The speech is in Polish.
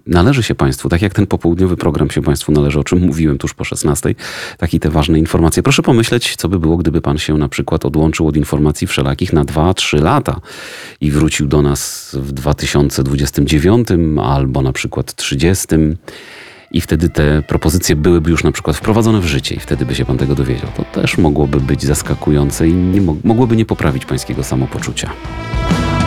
należy się Państwu, tak jak ten popołudniowy program się Państwu należy, o czym mówiłem tuż po 16, tak i te ważne informacje. Proszę pomyśleć, co by było, gdyby Pan się na przykład odłączył od informacji wszelakich na 2-3 lata i wrócił do nas w 2029 albo na przykład 30. I wtedy te propozycje byłyby już na przykład wprowadzone w życie i wtedy by się Pan tego dowiedział. To też mogłoby być zaskakujące i mogłoby nie poprawić Pańskiego samopoczucia.